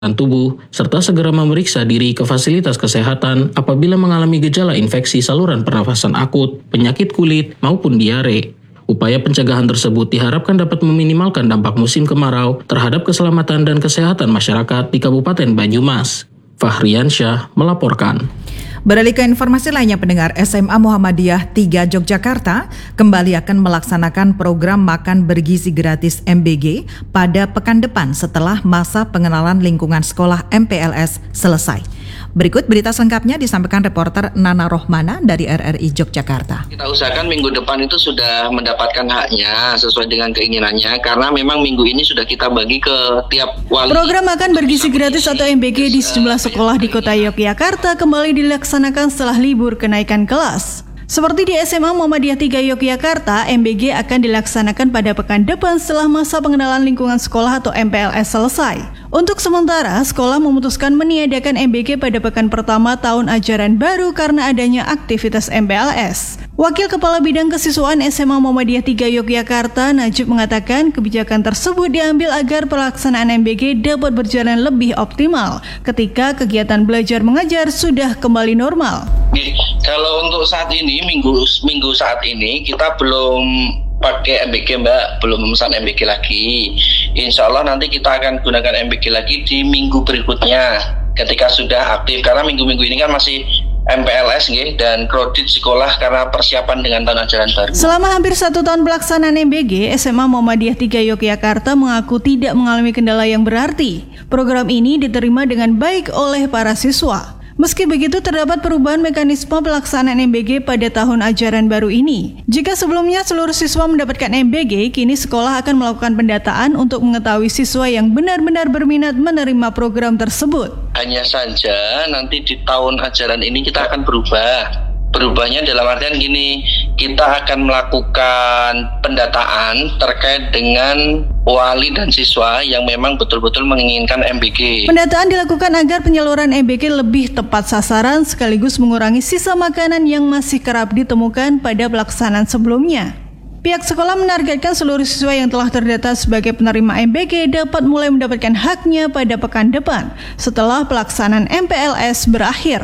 tubuh, serta segera memeriksa diri ke fasilitas kesehatan apabila mengalami gejala infeksi saluran pernafasan akut, penyakit kulit, maupun diare. Upaya pencegahan tersebut diharapkan dapat meminimalkan dampak musim kemarau terhadap keselamatan dan kesehatan masyarakat di Kabupaten Banyumas. Fahriansyah melaporkan. Beralih ke informasi lainnya, pendengar, SMA Muhammadiyah 3 Yogyakarta kembali akan melaksanakan program makan bergizi gratis MBG pada pekan depan setelah masa pengenalan lingkungan sekolah MPLS selesai. Berikut berita selengkapnya disampaikan reporter Nana Rohmana dari RRI Yogyakarta. Kita usahakan minggu depan itu sudah mendapatkan haknya sesuai dengan keinginannya, karena memang minggu ini sudah kita bagi ke tiap wali. Program makan bergizi gratis atau MBG di sejumlah sekolah di kota Yogyakarta kembali dilaksanakan setelah libur kenaikan kelas. Seperti di SMA Muhammadiyah 3 Yogyakarta, MBG akan dilaksanakan pada pekan depan setelah masa pengenalan lingkungan sekolah atau MPLS selesai. Untuk sementara, sekolah memutuskan meniadakan MBG pada pekan pertama tahun ajaran baru karena adanya aktivitas MPLS. Wakil Kepala Bidang Kesiswaan SMA Muhammadiyah 3 Yogyakarta, Najib, mengatakan kebijakan tersebut diambil agar pelaksanaan MBG dapat berjalan lebih optimal ketika kegiatan belajar mengajar sudah kembali normal. Kalau untuk saat ini, minggu saat ini kita belum pakai MBG, Mbak, belum memesan MBG lagi. Insya Allah nanti kita akan gunakan MBG lagi di minggu berikutnya ketika sudah aktif, karena minggu-minggu ini kan masih MPLS dan kredit sekolah karena persiapan dengan tahun ajaran baru. Selama hampir 1 tahun pelaksanaan MBG, SMA Muhammadiyah 3 Yogyakarta mengaku tidak mengalami kendala yang berarti. Program ini diterima dengan baik oleh para siswa. Meski begitu, terdapat perubahan mekanisme pelaksanaan MBG pada tahun ajaran baru ini. Jika sebelumnya seluruh siswa mendapatkan MBG, kini sekolah akan melakukan pendataan untuk mengetahui siswa yang benar-benar berminat menerima program tersebut. Hanya saja nanti di tahun ajaran ini kita akan berubah. Berubahnya dalam artian gini, kita akan melakukan pendataan terkait dengan wali dan siswa yang memang betul-betul menginginkan MBG. Pendataan dilakukan agar penyaluran MBG lebih tepat sasaran sekaligus mengurangi sisa makanan yang masih kerap ditemukan pada pelaksanaan sebelumnya. Pihak sekolah menargetkan seluruh siswa yang telah terdata sebagai penerima MBG dapat mulai mendapatkan haknya pada pekan depan setelah pelaksanaan MPLS berakhir.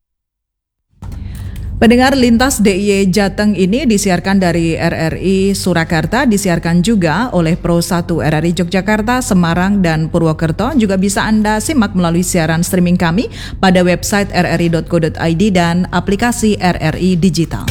Pendengar, Lintas DIY Jateng ini disiarkan dari RRI Surakarta, disiarkan juga oleh Pro 1 RRI Yogyakarta, Semarang, dan Purwokerto. Juga bisa Anda simak melalui siaran streaming kami pada website rri.co.id dan aplikasi RRI Digital.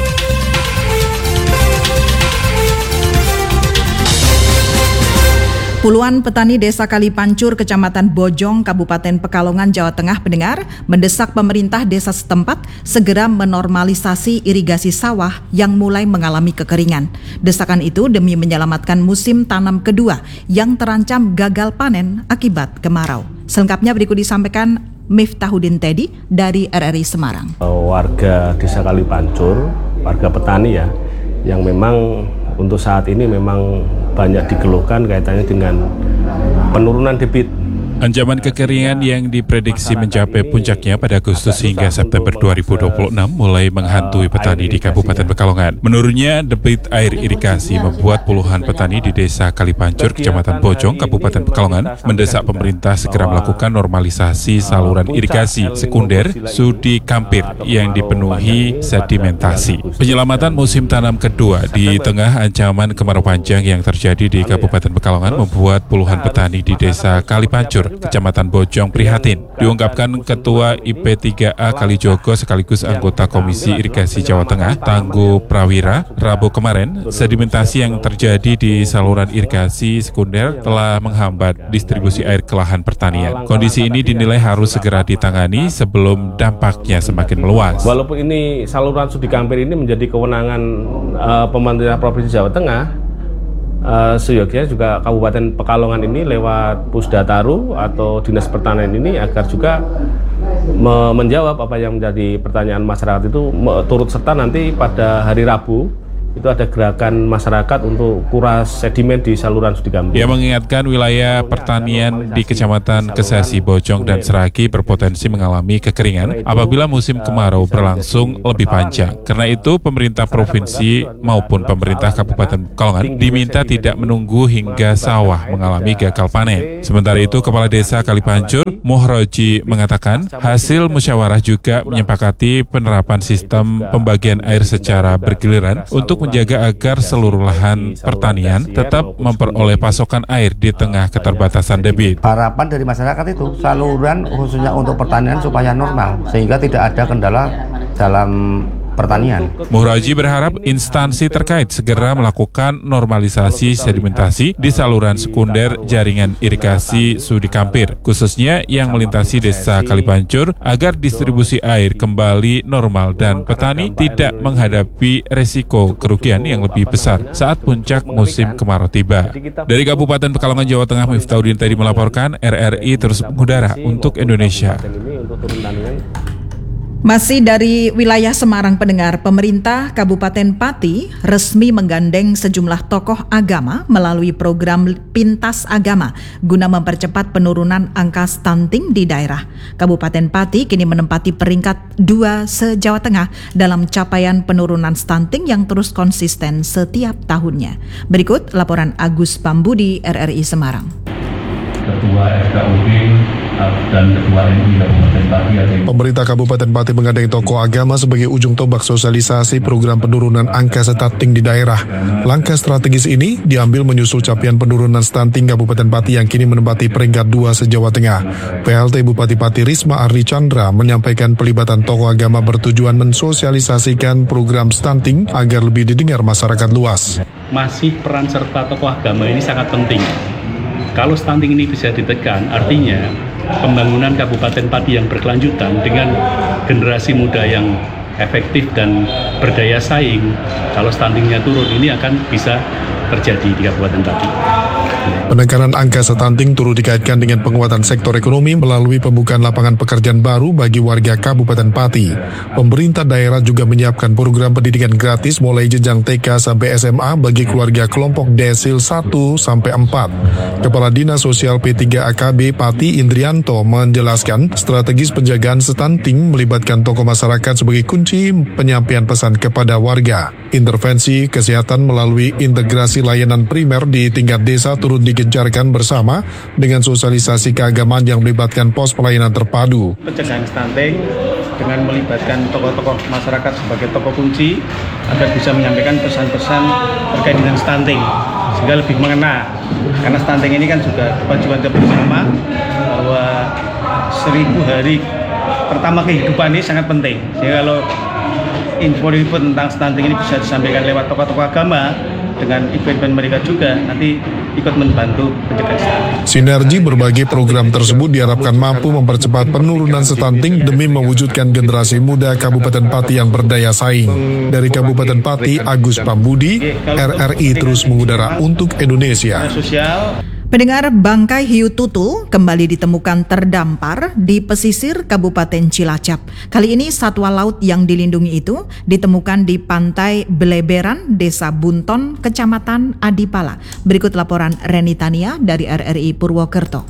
Puluhan petani desa Kalipancur, Kecamatan Bojong, Kabupaten Pekalongan, Jawa Tengah, pendengar, mendesak pemerintah desa setempat segera menormalisasi irigasi sawah yang mulai mengalami kekeringan. Desakan itu demi menyelamatkan musim tanam kedua yang terancam gagal panen akibat kemarau. Selengkapnya berikut disampaikan Miftahudin Teddy dari RRI Semarang. Warga desa Kalipancur, warga petani yang memang untuk saat ini memang banyak dikeluhkan kaitannya dengan penurunan debit. Ancaman kekeringan yang diprediksi mencapai puncaknya pada Agustus hingga September 2026 mulai menghantui petani di Kabupaten Pekalongan. Menurunnya debit air irigasi membuat puluhan petani di desa Kalipancur, Kecamatan Bojong, Kabupaten Pekalongan mendesak pemerintah segera melakukan normalisasi saluran irigasi sekunder Sudi Kampir yang dipenuhi sedimentasi. Penyelamatan musim tanam kedua di tengah ancaman kemarau panjang yang terjadi di Kabupaten Pekalongan membuat puluhan petani di desa Kalipancur, Kecamatan Bojong prihatin. Diungkapkan Ketua IP3A Kalijogo sekaligus anggota Komisi Irigasi Jawa Tengah, Tangguh Prawira, Rabu kemarin, sedimentasi yang terjadi di saluran irigasi sekunder telah menghambat distribusi air ke lahan pertanian. Kondisi ini dinilai harus segera ditangani sebelum dampaknya semakin meluas. Walaupun ini saluran Sudi Kampir ini menjadi kewenangan pemerintah Provinsi Jawa Tengah, seyogyanya juga Kabupaten Pekalongan ini lewat Pusdataru atau Dinas Pertanian ini agar juga menjawab apa yang menjadi pertanyaan masyarakat itu turut serta nanti pada hari Rabu itu ada gerakan masyarakat untuk kuras sedimen di saluran Studi Kampir. Ia mengingatkan wilayah pertanian di Kecamatan Kesasi, Bojong, dan Seragi berpotensi mengalami kekeringan apabila musim kemarau berlangsung lebih panjang. Karena itu, pemerintah provinsi maupun pemerintah Kabupaten Pekalongan diminta tidak menunggu hingga sawah mengalami gagal panen. Sementara itu, Kepala Desa Kalipancur, Muhroji, mengatakan hasil musyawarah juga menyepakati penerapan sistem pembagian air secara bergiliran untuk menjaga agar seluruh lahan pertanian tetap memperoleh pasokan air di tengah keterbatasan debit. Harapan dari masyarakat itu saluran khususnya untuk pertanian supaya normal sehingga tidak ada kendala dalam pertanian. Muhroji berharap instansi terkait segera melakukan normalisasi sedimentasi di saluran sekunder jaringan irigasi Studi Kampir, khususnya yang melintasi Desa Kalipancur, agar distribusi air kembali normal dan petani tidak menghadapi resiko kerugian yang lebih besar saat puncak musim kemarau tiba. Dari Kabupaten Pekalongan, Jawa Tengah, Miftahudin tadi melaporkan. RRI terus mengudara untuk Indonesia. Masih dari wilayah Semarang, pendengar, pemerintah Kabupaten Pati resmi menggandeng sejumlah tokoh agama melalui program Pintas Agama guna mempercepat penurunan angka stunting di daerah. Kabupaten Pati kini menempati peringkat 2 se-Jawa Tengah dalam capaian penurunan stunting yang terus konsisten setiap tahunnya. Berikut laporan Agus Pambudi, RRI Semarang. Ketua FKUB dan Ketua MUI Kabupaten Pati. Pemerintah Kabupaten Pati menggandeng tokoh agama sebagai ujung tombak sosialisasi program penurunan angka stunting di daerah. Langkah strategis ini diambil menyusul capaian penurunan stunting Kabupaten Pati yang kini menempati peringkat 2 se-Jawa Tengah. PLT Bupati Pati Risma Ardi Chandra menyampaikan pelibatan tokoh agama bertujuan mensosialisasikan program stunting agar lebih didengar masyarakat luas. Masih peran serta tokoh agama ini sangat penting. Kalau stunting ini bisa ditekan, artinya pembangunan Kabupaten Pati yang berkelanjutan dengan generasi muda yang efektif dan berdaya saing, kalau stuntingnya turun, ini akan bisa terjadi di Kabupaten Pati. Penekanan angka stunting turut dikaitkan dengan penguatan sektor ekonomi melalui pembukaan lapangan pekerjaan baru bagi warga Kabupaten Pati. Pemerintah daerah juga menyiapkan program pendidikan gratis mulai jenjang TK sampai SMA bagi keluarga kelompok desil 1 sampai 4. Kepala Dinas Sosial P3AKB Pati Indrianto menjelaskan strategis penjagaan stunting melibatkan tokoh masyarakat sebagai kunci penyampaian pesan kepada warga. Intervensi kesehatan melalui integrasi layanan primer di tingkat desa turut digencarkan bersama dengan sosialisasi keagamaan yang melibatkan pos pelayanan terpadu. Pencegahan stunting dengan melibatkan tokoh-tokoh masyarakat sebagai tokoh kunci agar bisa menyampaikan pesan-pesan terkait dengan stunting sehingga lebih mengena. Karena stunting ini kan juga kewajiban kita bersama bahwa 1000 hari pertama kehidupan ini sangat penting. Jadi kalau info-info tentang stunting ini bisa disampaikan lewat tokoh-tokoh agama dengan event-event mereka juga nanti ikut membantu pencegahan stunting. Sinergi berbagai program tersebut diharapkan mampu mempercepat penurunan stunting demi mewujudkan generasi muda Kabupaten Pati yang berdaya saing. Dari Kabupaten Pati, Agus Pambudi, RRI terus mengudara untuk Indonesia. Pendengar, bangkai hiu tutul kembali ditemukan terdampar di pesisir Kabupaten Cilacap. Kali ini satwa laut yang dilindungi itu ditemukan di Pantai Beleberan, Desa Bunton, Kecamatan Adipala. Berikut laporan Reni Tania dari RRI Purwokerto.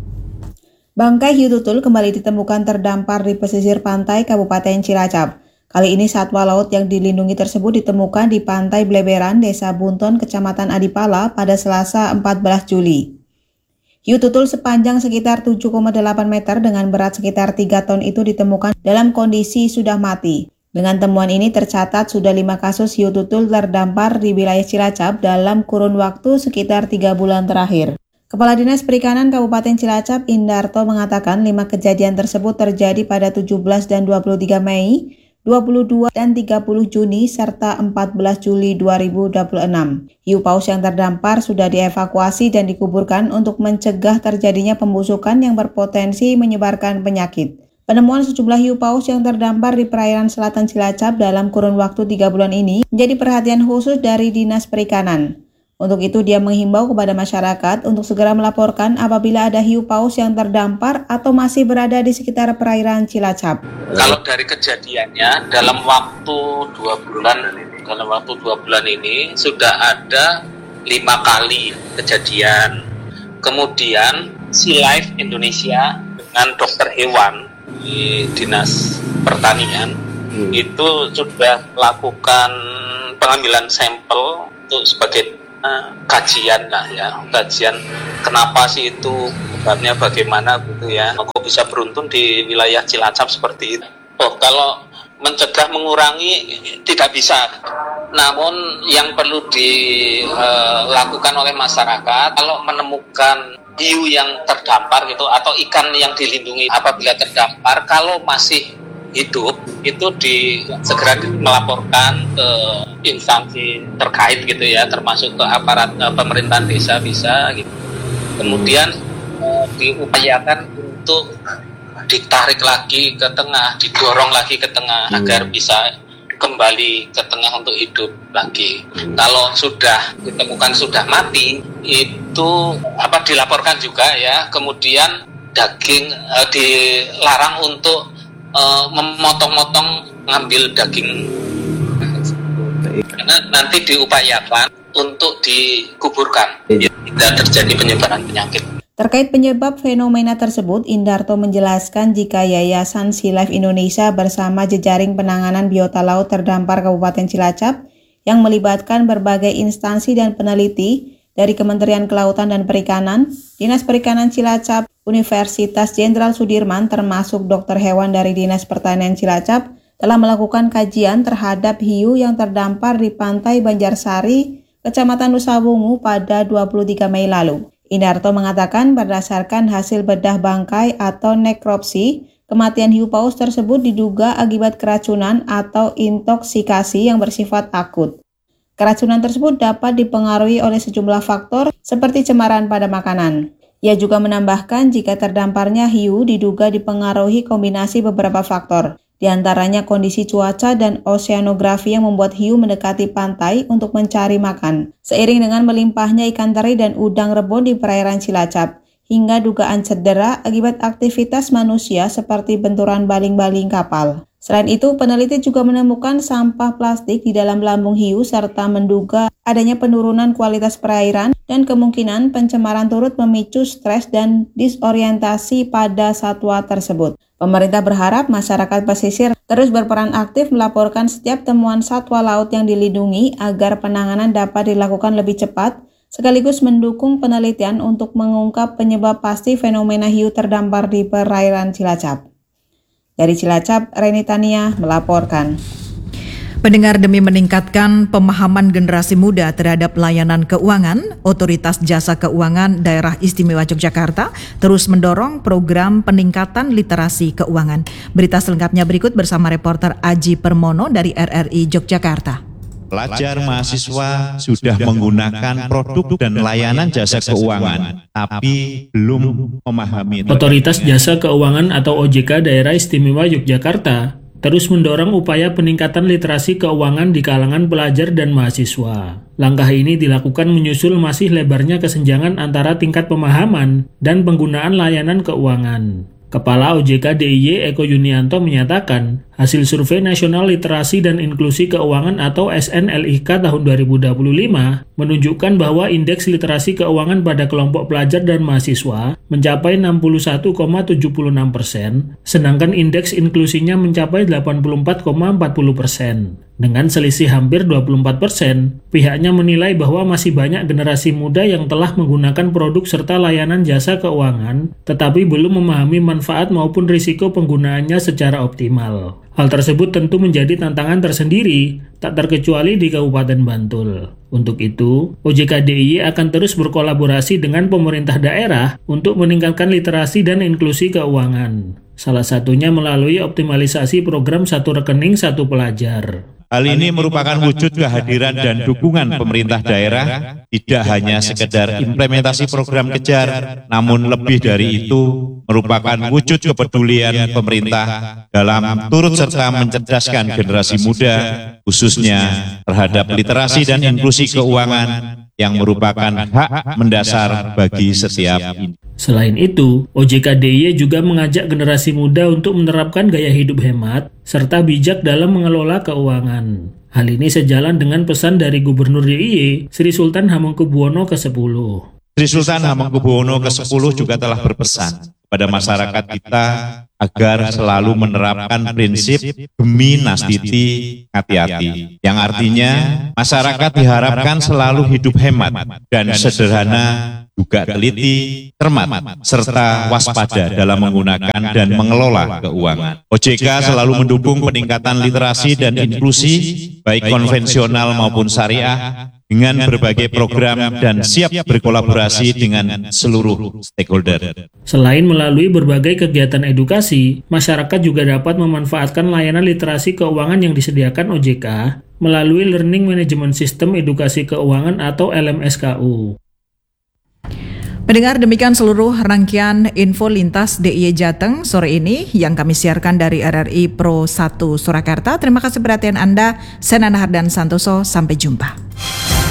Bangkai hiu tutul kembali ditemukan terdampar di pesisir pantai Kabupaten Cilacap. Kali ini satwa laut yang dilindungi tersebut ditemukan di Pantai Bleberan, Desa Bunton, Kecamatan Adipala pada Selasa 14 Juli. Hiu tutul sepanjang sekitar 7,8 meter dengan berat sekitar 3 ton itu ditemukan dalam kondisi sudah mati. Dengan temuan ini tercatat sudah 5 kasus hiu tutul terdampar di wilayah Cilacap dalam kurun waktu sekitar 3 bulan terakhir. Kepala Dinas Perikanan Kabupaten Cilacap, Indarto, mengatakan 5 kejadian tersebut terjadi pada 17 dan 23 Mei, 22 dan 30 Juni, serta 14 Juli 2026. Hiu paus yang terdampar sudah dievakuasi dan dikuburkan untuk mencegah terjadinya pembusukan yang berpotensi menyebarkan penyakit. Penemuan sejumlah hiu paus yang terdampar di perairan selatan Cilacap dalam kurun waktu 3 bulan ini menjadi perhatian khusus dari Dinas Perikanan. Untuk itu, dia menghimbau kepada masyarakat untuk segera melaporkan apabila ada hiu paus yang terdampar atau masih berada di sekitar perairan Cilacap. Kalau dari kejadiannya, dalam waktu 2 bulan dalam waktu 2 bulan ini sudah ada 5 kali kejadian. Kemudian SeaLife Indonesia dengan dokter hewan di Dinas Pertanian itu sudah melakukan pengambilan sampel untuk sebagai kajian lah ya, kajian kenapa sih itu, sebabnya bagaimana gitu ya, kok bisa beruntun di wilayah Cilacap seperti itu. Kalau mencegah mengurangi tidak bisa, namun yang perlu dilakukan oleh masyarakat kalau menemukan hiu yang terdampar gitu atau ikan yang dilindungi apabila terdampar, kalau masih hidup itu segera melaporkan ke instansi terkait gitu ya, termasuk ke aparat pemerintahan desa bisa gitu. Kemudian diupayakan untuk ditarik lagi ke tengah, didorong lagi ke tengah agar bisa kembali ke tengah untuk hidup lagi. Kalau sudah ditemukan sudah mati, itu dilaporkan juga ya. Kemudian daging dilarang untuk memotong-motong ngambil daging, karena nanti diupayakan untuk dikuburkan, tidak terjadi penyebaran penyakit. Terkait penyebab fenomena tersebut, Indarto menjelaskan jika Yayasan SeaLife Indonesia bersama jejaring penanganan biota laut terdampar Kabupaten Cilacap yang melibatkan berbagai instansi dan peneliti dari Kementerian Kelautan dan Perikanan, Dinas Perikanan Cilacap, Universitas Jenderal Sudirman, termasuk dokter hewan dari Dinas Pertanian Cilacap, telah melakukan kajian terhadap hiu yang terdampar di Pantai Banjarsari, Kecamatan Nusawungu pada 23 Mei lalu. Indarto mengatakan berdasarkan hasil bedah bangkai atau nekropsi, kematian hiu paus tersebut diduga akibat keracunan atau intoksikasi yang bersifat akut. Keracunan tersebut dapat dipengaruhi oleh sejumlah faktor seperti cemaran pada makanan. Ia juga menambahkan jika terdamparnya hiu diduga dipengaruhi kombinasi beberapa faktor, di antaranya kondisi cuaca dan oseanografi yang membuat hiu mendekati pantai untuk mencari makan, seiring dengan melimpahnya ikan teri dan udang rebon di perairan Cilacap, hingga dugaan cedera akibat aktivitas manusia seperti benturan baling-baling kapal. Selain itu, peneliti juga menemukan sampah plastik di dalam lambung hiu serta menduga adanya penurunan kualitas perairan dan kemungkinan pencemaran turut memicu stres dan disorientasi pada satwa tersebut. Pemerintah berharap masyarakat pesisir terus berperan aktif melaporkan setiap temuan satwa laut yang dilindungi agar penanganan dapat dilakukan lebih cepat, sekaligus mendukung penelitian untuk mengungkap penyebab pasti fenomena hiu terdampar di perairan Cilacap. Dari Cilacap, Reni Tania melaporkan. Pendengar, demi meningkatkan pemahaman generasi muda terhadap layanan keuangan, Otoritas Jasa Keuangan Daerah Istimewa Yogyakarta terus mendorong program peningkatan literasi keuangan. Berita selengkapnya berikut bersama reporter Aji Permono dari RRI Yogyakarta. Pelajar mahasiswa sudah menggunakan produk dan layanan jasa keuangan, tapi belum memahami. Otoritas Jasa Keuangan atau OJK Daerah Istimewa Yogyakarta terus mendorong upaya peningkatan literasi keuangan di kalangan pelajar dan mahasiswa. Langkah ini dilakukan menyusul masih lebarnya kesenjangan antara tingkat pemahaman dan penggunaan layanan keuangan. Kepala OJK DIY Eko Yunianto menyatakan, hasil Survei Nasional Literasi dan Inklusi Keuangan atau SNLIK tahun 2025 menunjukkan bahwa indeks literasi keuangan pada kelompok pelajar dan mahasiswa mencapai 61,76%, sedangkan indeks inklusinya mencapai 84,40%. Dengan selisih hampir 24%, pihaknya menilai bahwa masih banyak generasi muda yang telah menggunakan produk serta layanan jasa keuangan, tetapi belum memahami manfaat maupun risiko penggunaannya secara optimal. Hal tersebut tentu menjadi tantangan tersendiri, tak terkecuali di Kabupaten Bantul. Untuk itu, OJK DIY akan terus berkolaborasi dengan pemerintah daerah untuk meningkatkan literasi dan inklusi keuangan. Salah satunya melalui optimalisasi program satu rekening satu pelajar. Hal ini merupakan wujud kehadiran dan dukungan pemerintah daerah, tidak hanya sekedar implementasi program kejar, namun lebih dari itu merupakan wujud kepedulian pemerintah dalam turut serta mencerdaskan generasi muda, khususnya terhadap literasi dan inklusi keuangan yang merupakan hak mendasar bagi setiap individu. Selain itu, OJK DIY juga mengajak generasi muda untuk menerapkan gaya hidup hemat serta bijak dalam mengelola keuangan. Hal ini sejalan dengan pesan dari Gubernur DIY, Sri Sultan Hamengkubuwono ke-10. Sri Sultan Hamengkubuwono ke-10 juga telah berpesan kepada masyarakat kita agar selalu menerapkan prinsip gemi nastiti hati-hati, yang artinya masyarakat diharapkan selalu hidup hemat dan sederhana, juga teliti, cermat, serta waspada dalam menggunakan dan mengelola keuangan. OJK selalu mendukung peningkatan literasi dan inklusi, baik konvensional maupun syariah, dengan berbagai program dan siap berkolaborasi dengan seluruh stakeholder. Selain melalui berbagai kegiatan edukasi, masyarakat juga dapat memanfaatkan layanan literasi keuangan yang disediakan OJK melalui Learning Management System Edukasi Keuangan atau LMSKU. Pendengar, demikian seluruh rangkaian info lintas DIY Jateng sore ini yang kami siarkan dari RRI Pro 1 Surakarta. Terima kasih perhatian Anda. Saya Nana Hardan Santoso, sampai jumpa.